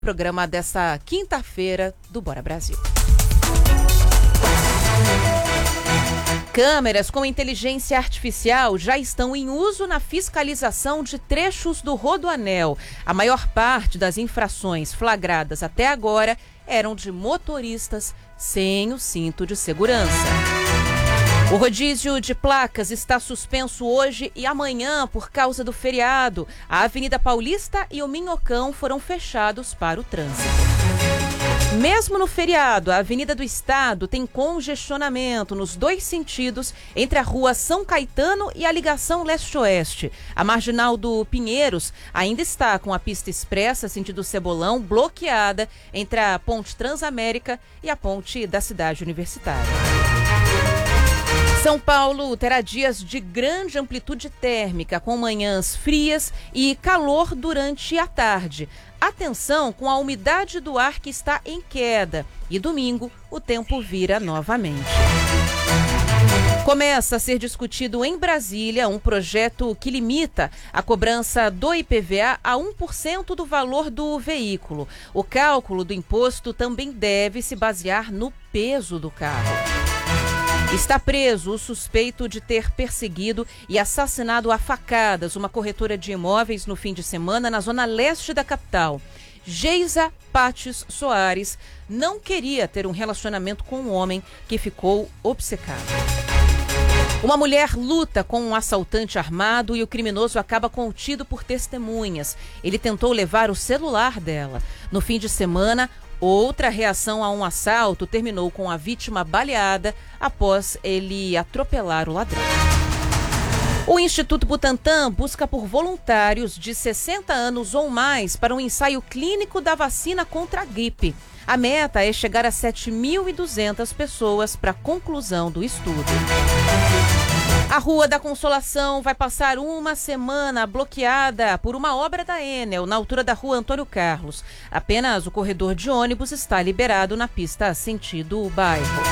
Programa dessa quinta-feira do Bora Brasil. Câmeras com inteligência artificial já estão em uso na fiscalização de trechos do Rodoanel. A maior parte das infrações flagradas até agora eram de motoristas sem o cinto de segurança. O rodízio de placas está suspenso hoje e amanhã por causa do feriado. A Avenida Paulista e o Minhocão foram fechados para o trânsito. Mesmo no feriado, a Avenida do Estado tem congestionamento nos dois sentidos entre a Rua São Caetano e a ligação leste-oeste. A Marginal do Pinheiros ainda está com a pista expressa sentido Cebolão bloqueada entre a Ponte Transamérica e a Ponte da Cidade Universitária. São Paulo terá dias de grande amplitude térmica, com manhãs frias e calor durante a tarde. Atenção com a umidade do ar que está em queda. E domingo o tempo vira novamente. Começa a ser discutido em Brasília um projeto que limita a cobrança do IPVA a 1% do valor do veículo. O cálculo do imposto também deve se basear no peso do carro. Está preso o suspeito de ter perseguido e assassinado a facadas uma corretora de imóveis no fim de semana na zona leste da capital. Geisa Pates Soares não queria ter um relacionamento com um homem que ficou obcecado. Uma mulher luta com um assaltante armado e o criminoso acaba contido por testemunhas. Ele tentou levar o celular dela. No fim de semana, outra reação a um assalto terminou com a vítima baleada após ele atropelar o ladrão. O Instituto Butantan busca por voluntários de 60 anos ou mais para um ensaio clínico da vacina contra a gripe. A meta é chegar a 7.200 pessoas para a conclusão do estudo. A Rua da Consolação vai passar uma semana bloqueada por uma obra da Enel, na altura da Rua Antônio Carlos. Apenas o corredor de ônibus está liberado na pista sentido bairro.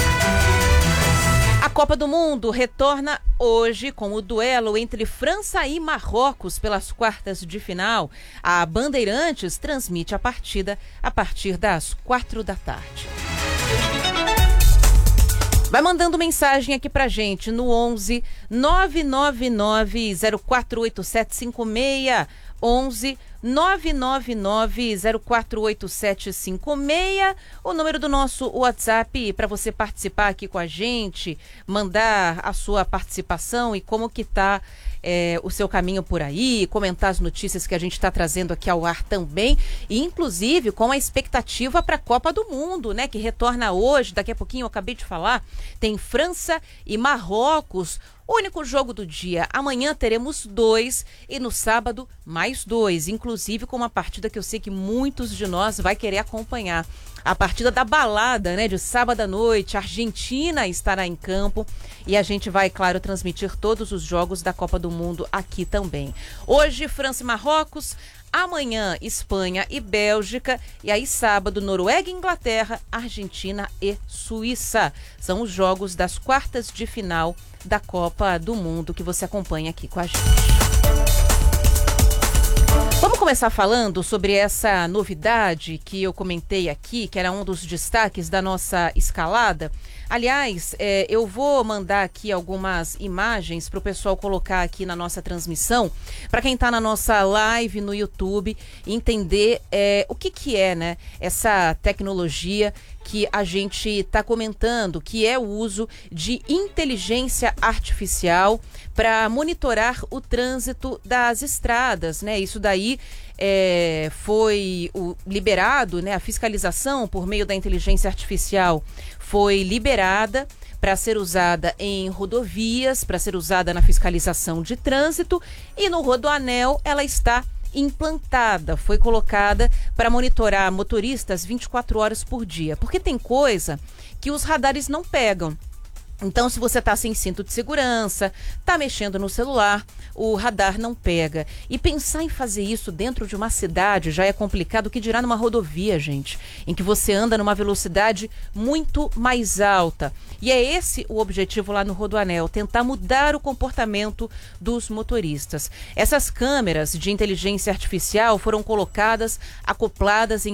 A Copa do Mundo retorna hoje com o duelo entre França e Marrocos pelas quartas de final. A Bandeirantes transmite a partida a partir das 16h. Vai mandando mensagem aqui pra gente no 11 999 048756, 11 999 048756, o número do nosso WhatsApp para você participar aqui com a gente, mandar a sua participação e como que tá o seu caminho por aí, comentar as notícias que a gente está trazendo aqui ao ar também, e inclusive com a expectativa para a Copa do Mundo, né, que retorna hoje, daqui a pouquinho eu acabei de falar, tem França e Marrocos, único jogo do dia. Amanhã teremos 2 e no sábado mais 2, inclusive com uma partida que eu sei que muitos de nós vai querer acompanhar. A partida da balada, né, de sábado à noite. A Argentina estará em campo e a gente vai, claro, transmitir todos os jogos da Copa do Mundo aqui também. Hoje, França e Marrocos. Amanhã, Espanha e Bélgica. E aí, sábado, Noruega e Inglaterra, Argentina e Suíça. São os jogos das quartas de final da Copa do Mundo que você acompanha aqui com a gente. Vamos começar falando sobre essa novidade que eu comentei aqui, que era um dos destaques da nossa escalada. Aliás, eu vou mandar aqui algumas imagens para o pessoal colocar aqui na nossa transmissão, para quem está na nossa live no YouTube entender o que é, né, essa tecnologia que a gente está comentando, que é o uso de inteligência artificial para monitorar o trânsito das estradas, né? Isso daí foi liberado, né? A fiscalização por meio da inteligência artificial foi liberada para ser usada em rodovias, para ser usada na fiscalização de trânsito, e no Rodoanel ela está implantada, foi colocada para monitorar motoristas 24 horas por dia, porque tem coisa que os radares não pegam. Então, se você está sem cinto de segurança, está mexendo no celular, o radar não pega. E pensar em fazer isso dentro de uma cidade já é complicado, o que dirá numa rodovia, gente, em que você anda numa velocidade muito mais alta. E é esse o objetivo lá no Rodoanel, tentar mudar o comportamento dos motoristas. Essas câmeras de inteligência artificial foram colocadas, acopladas em